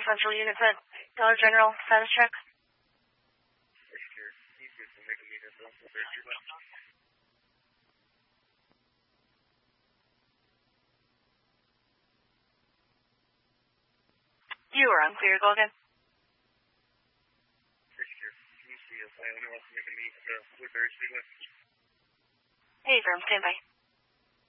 Central units at Dollar General. Status check. You are unclear. Go again. Hey, firm. Stand by.